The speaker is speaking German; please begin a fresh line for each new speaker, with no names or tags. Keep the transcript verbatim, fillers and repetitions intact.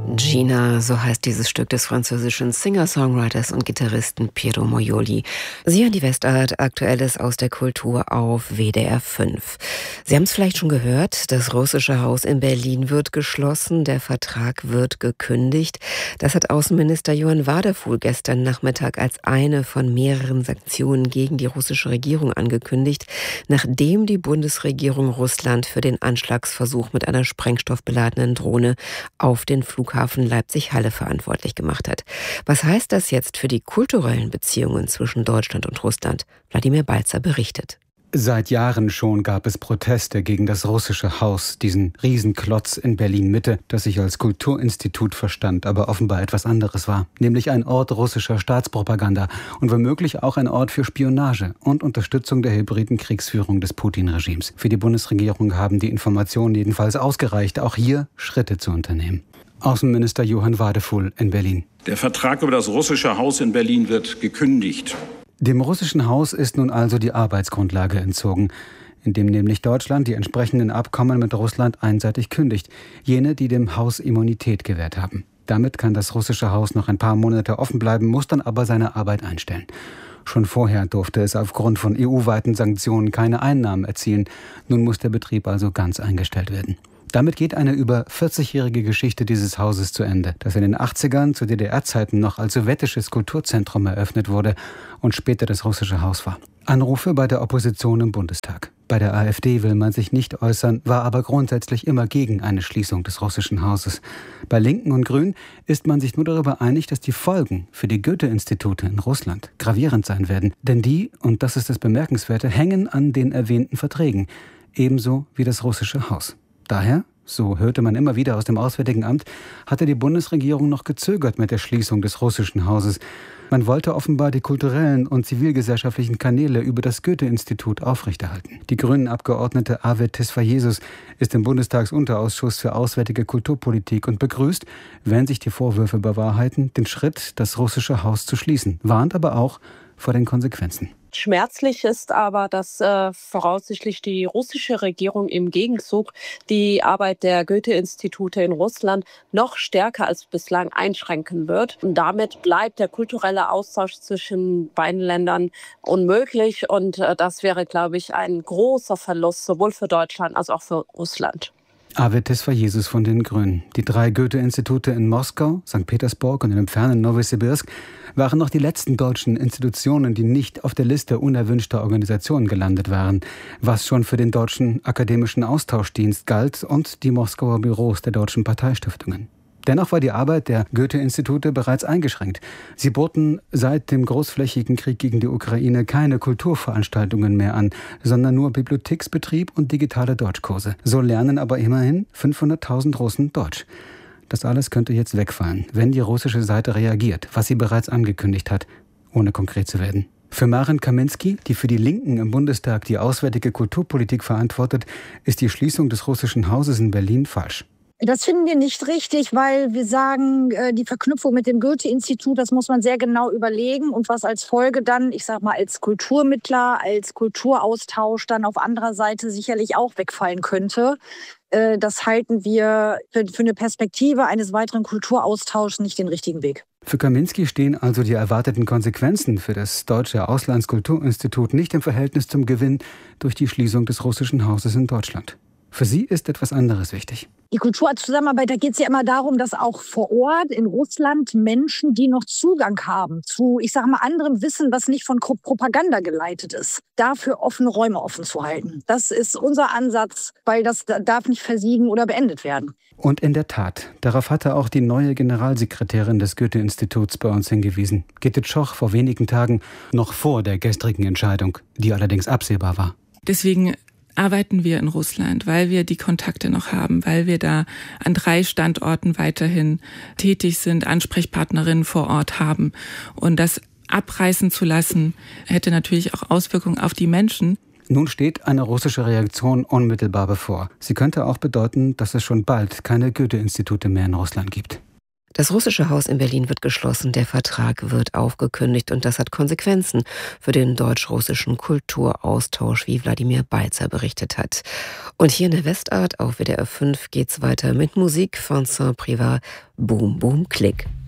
Gina, so heißt dieses Stück des französischen Singer-Songwriters und Gitarristen Piero Moioli. Sie hören die Westart, Aktuelles aus der Kultur auf W D R fünf. Sie haben es vielleicht schon gehört, das russische Haus in Berlin wird geschlossen, der Vertrag wird gekündigt. Das hat Außenminister Johann Wadefuhl gestern Nachmittag als eine von mehreren Sanktionen gegen die russische Regierung angekündigt, nachdem die Bundesregierung Russland für den Anschlagsversuch mit einer sprengstoffbeladenen Drohne auf den Flughafen Leipzig-Halle verantwortlich gemacht hat. Was heißt das jetzt für die kulturellen Beziehungen zwischen Deutschland und Russland? Wladimir Balzer berichtet.
Seit Jahren schon gab es Proteste gegen das russische Haus, diesen Riesenklotz in Berlin-Mitte, das sich als Kulturinstitut verstand, aber offenbar etwas anderes war, nämlich ein Ort russischer Staatspropaganda und womöglich auch ein Ort für Spionage und Unterstützung der hybriden Kriegsführung des Putin-Regimes. Für die Bundesregierung haben die Informationen jedenfalls ausgereicht, auch hier Schritte zu unternehmen. Außenminister Johann Wadefuhl in Berlin.
Der Vertrag über das russische Haus in Berlin wird gekündigt.
Dem russischen Haus ist nun also die Arbeitsgrundlage entzogen, indem nämlich Deutschland die entsprechenden Abkommen mit Russland einseitig kündigt, jene, die dem Haus Immunität gewährt haben. Damit kann das russische Haus noch ein paar Monate offen bleiben, muss dann aber seine Arbeit einstellen. Schon vorher durfte es aufgrund von E U-weiten Sanktionen keine Einnahmen erzielen. Nun muss der Betrieb also ganz eingestellt werden. Damit geht eine über vierzigjährige Geschichte dieses Hauses zu Ende, das in den achtzigern zu D D R-Zeiten noch als sowjetisches Kulturzentrum eröffnet wurde und später das russische Haus war. Anrufe bei der Opposition im Bundestag. Bei der AfD will man sich nicht äußern, war aber grundsätzlich immer gegen eine Schließung des russischen Hauses. Bei Linken und Grünen ist man sich nur darüber einig, dass die Folgen für die Goethe-Institute in Russland gravierend sein werden. Denn die, und das ist das Bemerkenswerte, hängen an den erwähnten Verträgen, ebenso wie das russische Haus. Daher, so hörte man immer wieder aus dem Auswärtigen Amt, hatte die Bundesregierung noch gezögert mit der Schließung des russischen Hauses. Man wollte offenbar die kulturellen und zivilgesellschaftlichen Kanäle über das Goethe-Institut aufrechterhalten. Die Grünen-Abgeordnete Avet Tesfayesus ist im Bundestagsunterausschuss für Auswärtige Kulturpolitik und begrüßt, wenn sich die Vorwürfe bewahrheiten, den Schritt, das russische Haus zu schließen, warnt aber auch vor den Konsequenzen.
Schmerzlich ist aber, dass äh, voraussichtlich die russische Regierung im Gegenzug die Arbeit der Goethe-Institute in Russland noch stärker als bislang einschränken wird. Und damit bleibt der kulturelle Austausch zwischen beiden Ländern unmöglich. Und äh, das wäre, glaube ich, ein großer Verlust, sowohl für Deutschland als auch für Russland.
Avet Tesfayesus von den Grünen. Die drei Goethe-Institute in Moskau, Sankt Petersburg und in dem fernen Nowosibirsk waren noch die letzten deutschen Institutionen, die nicht auf der Liste unerwünschter Organisationen gelandet waren, was schon für den Deutschen Akademischen Austauschdienst galt und die Moskauer Büros der deutschen Parteistiftungen. Dennoch war die Arbeit der Goethe-Institute bereits eingeschränkt. Sie boten seit dem großflächigen Krieg gegen die Ukraine keine Kulturveranstaltungen mehr an, sondern nur Bibliotheksbetrieb und digitale Deutschkurse. So lernen aber immerhin fünfhunderttausend Russen Deutsch. Das alles könnte jetzt wegfallen, wenn die russische Seite reagiert, was sie bereits angekündigt hat, ohne konkret zu werden. Für Maren Kaminski, die für die Linken im Bundestag die auswärtige Kulturpolitik verantwortet, ist die Schließung des russischen Hauses in Berlin falsch.
Das finden wir nicht richtig, weil wir sagen, die Verknüpfung mit dem Goethe-Institut, das muss man sehr genau überlegen und was als Folge dann, ich sag mal, als Kulturmittler, als Kulturaustausch dann auf anderer Seite sicherlich auch wegfallen könnte. Das halten wir für eine Perspektive eines weiteren Kulturaustauschs nicht den richtigen Weg.
Für Kaminski stehen also die erwarteten Konsequenzen für das Deutsche Auslandskulturinstitut nicht im Verhältnis zum Gewinn durch die Schließung des russischen Hauses in Deutschland. Für sie ist etwas anderes wichtig.
Die Kulturzusammenarbeit, da geht es ja immer darum, dass auch vor Ort in Russland Menschen, die noch Zugang haben zu, ich sage mal, anderem Wissen, was nicht von Propaganda geleitet ist, dafür offene Räume offen zu halten. Das ist unser Ansatz, weil das darf nicht versiegen oder beendet werden.
Und in der Tat, darauf hatte auch die neue Generalsekretärin des Goethe-Instituts bei uns hingewiesen, Gitte Tschoch, vor wenigen Tagen, noch vor der gestrigen Entscheidung, die allerdings absehbar war.
Deswegen arbeiten wir in Russland, weil wir die Kontakte noch haben, weil wir da an drei Standorten weiterhin tätig sind, Ansprechpartnerinnen vor Ort haben. Und das abreißen zu lassen, hätte natürlich auch Auswirkungen auf die Menschen.
Nun steht eine russische Reaktion unmittelbar bevor. Sie könnte auch bedeuten, dass es schon bald keine Goethe-Institute mehr in Russland gibt.
Das russische Haus in Berlin wird geschlossen, der Vertrag wird aufgekündigt und das hat Konsequenzen für den deutsch-russischen Kulturaustausch, wie Wladimir Beizer berichtet hat. Und hier in der Westart auf W D R fünf geht's weiter mit Musik von Saint-Privat, Boom Boom Klick.